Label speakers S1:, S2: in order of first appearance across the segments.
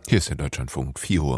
S1: Hier ist der Deutschlandfunk,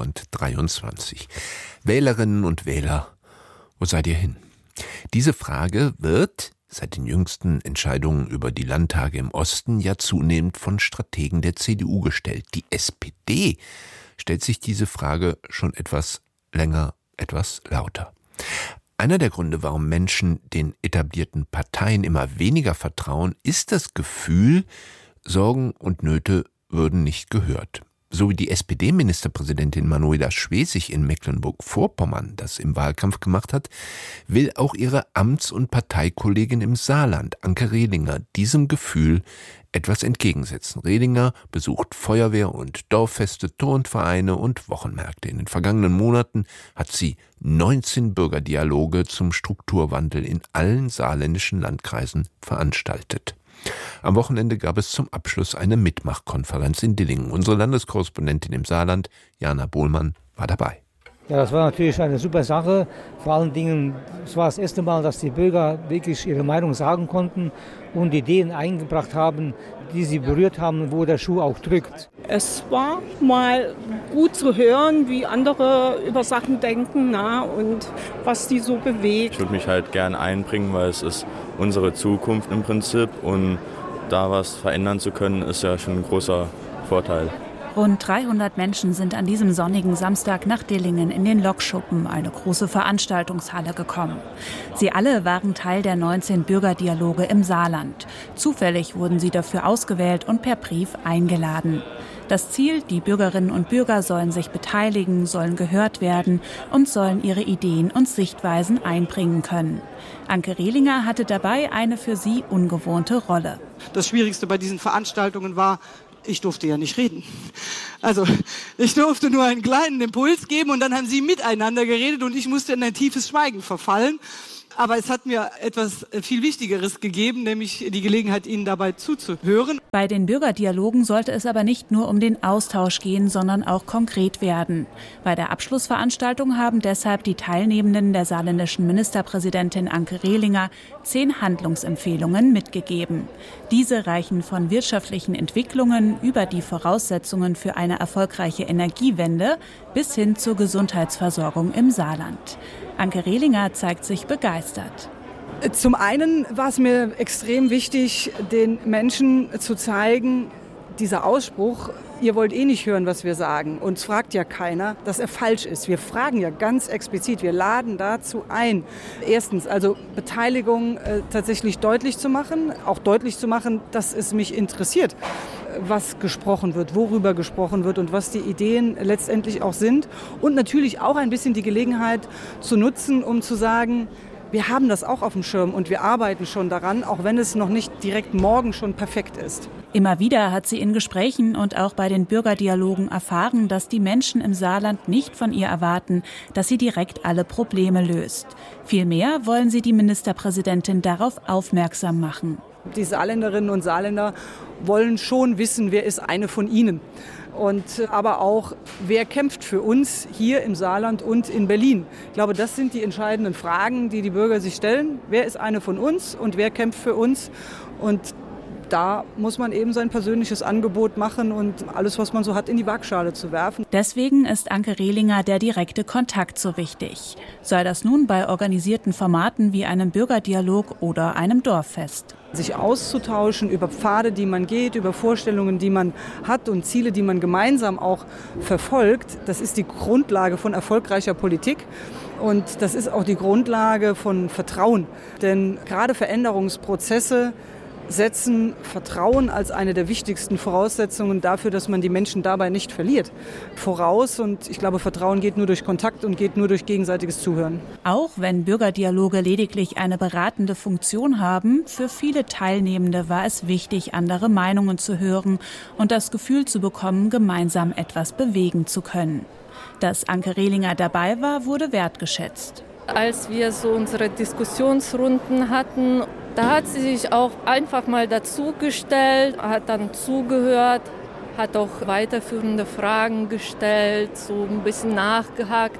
S1: 4:23. Wählerinnen und Wähler, wo seid ihr hin? Diese Frage wird seit den jüngsten Entscheidungen über die Landtage im Osten ja zunehmend von Strategen der CDU gestellt. Die SPD stellt sich diese Frage schon etwas länger, etwas lauter. Einer der Gründe, warum Menschen den etablierten Parteien immer weniger vertrauen, ist das Gefühl, Sorgen und Nöte würden nicht gehört. So wie die SPD-Ministerpräsidentin Manuela Schwesig in Mecklenburg-Vorpommern das im Wahlkampf gemacht hat, will auch ihre Amts- und Parteikollegin im Saarland, Anke Rehlinger, diesem Gefühl etwas entgegensetzen. Rehlinger besucht Feuerwehr- und Dorffeste, Turnvereine und Wochenmärkte. In den vergangenen Monaten hat sie 19 Bürgerdialoge zum Strukturwandel in allen saarländischen Landkreisen veranstaltet. Am Wochenende gab es zum Abschluss eine Mitmachkonferenz in Dillingen. Unsere Landeskorrespondentin im Saarland, Jana Bohlmann, war dabei.
S2: Ja, das war natürlich eine super Sache. Vor allen Dingen, es war das erste Mal, dass die Bürger wirklich ihre Meinung sagen konnten und Ideen eingebracht haben, die sie berührt haben, wo der Schuh auch drückt.
S3: Es war mal gut zu hören, wie andere über Sachen denken, und was die so bewegt.
S4: Ich würde mich halt gern einbringen, weil es ist unsere Zukunft im Prinzip und da was verändern zu können, ist ja schon ein großer Vorteil.
S5: Rund 300 Menschen sind an diesem sonnigen Samstag nach Dillingen in den Lokschuppen, eine große Veranstaltungshalle, gekommen. Sie alle waren Teil der 19 Bürgerdialoge im Saarland. Zufällig wurden sie dafür ausgewählt und per Brief eingeladen. Das Ziel, die Bürgerinnen und Bürger sollen sich beteiligen, sollen gehört werden und sollen ihre Ideen und Sichtweisen einbringen können. Anke Rehlinger hatte dabei eine für sie ungewohnte Rolle.
S6: Das Schwierigste bei diesen Veranstaltungen war, ich durfte ja nicht reden. Also ich durfte nur einen kleinen Impuls geben und dann haben sie miteinander geredet und ich musste in ein tiefes Schweigen verfallen. Aber es hat mir etwas viel Wichtigeres gegeben, nämlich die Gelegenheit, Ihnen dabei zuzuhören.
S5: Bei den Bürgerdialogen sollte es aber nicht nur um den Austausch gehen, sondern auch konkret werden. Bei der Abschlussveranstaltung haben deshalb die Teilnehmenden der saarländischen Ministerpräsidentin Anke Rehlinger 10 Handlungsempfehlungen mitgegeben. Diese reichen von wirtschaftlichen Entwicklungen über die Voraussetzungen für eine erfolgreiche Energiewende bis hin zur Gesundheitsversorgung im Saarland. Anke Rehlinger zeigt sich begeistert.
S6: Zum einen war es mir extrem wichtig, den Menschen zu zeigen, dieser Ausspruch, ihr wollt eh nicht hören, was wir sagen, uns fragt ja keiner, dass er falsch ist. Wir fragen ja ganz explizit, wir laden dazu ein. Erstens, also Beteiligung tatsächlich deutlich zu machen, auch deutlich zu machen, dass es mich interessiert, was gesprochen wird, worüber gesprochen wird und was die Ideen letztendlich auch sind. Und natürlich auch ein bisschen die Gelegenheit zu nutzen, um zu sagen, wir haben das auch auf dem Schirm und wir arbeiten schon daran, auch wenn es noch nicht direkt morgen schon perfekt ist.
S5: Immer wieder hat sie in Gesprächen und auch bei den Bürgerdialogen erfahren, dass die Menschen im Saarland nicht von ihr erwarten, dass sie direkt alle Probleme löst. Vielmehr wollen sie die Ministerpräsidentin darauf aufmerksam machen.
S6: Die Saarländerinnen und Saarländer wollen schon wissen, wer ist eine von ihnen. Und aber auch, wer kämpft für uns hier im Saarland und in Berlin. Ich glaube, das sind die entscheidenden Fragen, die die Bürger sich stellen. Wer ist eine von uns und wer kämpft für uns? Und da muss man eben sein persönliches Angebot machen und alles, was man so hat, in die Waagschale zu werfen.
S5: Deswegen ist Anke Rehlinger der direkte Kontakt so wichtig. Sei das nun bei organisierten Formaten wie einem Bürgerdialog oder einem Dorffest.
S6: Sich auszutauschen über Pfade, die man geht, über Vorstellungen, die man hat und Ziele, die man gemeinsam auch verfolgt, das ist die Grundlage von erfolgreicher Politik. Und das ist auch die Grundlage von Vertrauen. Denn gerade Veränderungsprozesse setzen Vertrauen als eine der wichtigsten Voraussetzungen dafür, dass man die Menschen dabei nicht verliert, voraus. Und ich glaube, Vertrauen geht nur durch Kontakt und geht nur durch gegenseitiges Zuhören.
S5: Auch wenn Bürgerdialoge lediglich eine beratende Funktion haben, für viele Teilnehmende war es wichtig, andere Meinungen zu hören und das Gefühl zu bekommen, gemeinsam etwas bewegen zu können. Dass Anke Rehlinger dabei war, wurde wertgeschätzt.
S7: Als wir so unsere Diskussionsrunden hatten, da hat sie sich auch einfach mal dazugestellt, hat dann zugehört, hat auch weiterführende Fragen gestellt, so ein bisschen nachgehakt.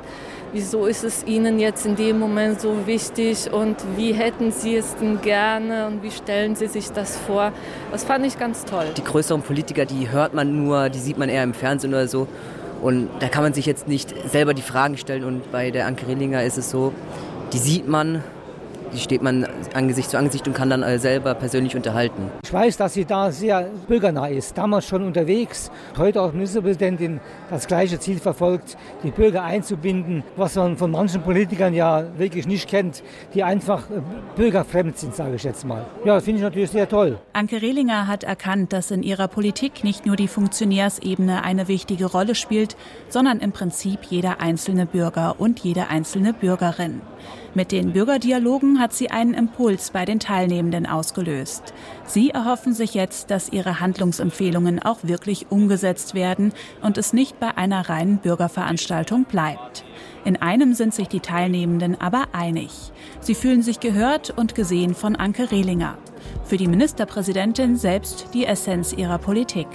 S7: wieso ist es Ihnen jetzt in dem Moment so wichtig und wie hätten Sie es denn gerne und wie stellen Sie sich das vor? Das fand ich ganz toll.
S8: Die größeren Politiker, die hört man nur, die sieht man eher im Fernsehen oder so. Und da kann man sich jetzt nicht selber die Fragen stellen. Und bei der Anke Rehlinger ist es so, die sieht man, die steht man Angesicht zu Angesicht und kann dann selber persönlich unterhalten.
S2: Ich weiß, dass sie da sehr bürgernah ist, damals schon unterwegs, heute auch Ministerpräsidentin das gleiche Ziel verfolgt, die Bürger einzubinden, was man von manchen Politikern ja wirklich nicht kennt, die einfach bürgerfremd sind, sage ich jetzt mal. Ja, das finde ich natürlich sehr toll.
S5: Anke Rehlinger hat erkannt, dass in ihrer Politik nicht nur die Funktionärsebene eine wichtige Rolle spielt, sondern im Prinzip jeder einzelne Bürger und jede einzelne Bürgerin. Mit den Bürgerdialogen hat sie einen Impuls bei den Teilnehmenden ausgelöst. Sie erhoffen sich jetzt, dass ihre Handlungsempfehlungen auch wirklich umgesetzt werden und es nicht bei einer reinen Bürgerveranstaltung bleibt. In einem sind sich die Teilnehmenden aber einig. Sie fühlen sich gehört und gesehen von Anke Rehlinger. Für die Ministerpräsidentin selbst die Essenz ihrer Politik.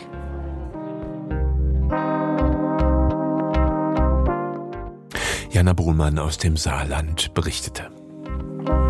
S1: Jana Bohlmann aus dem Saarland berichtete.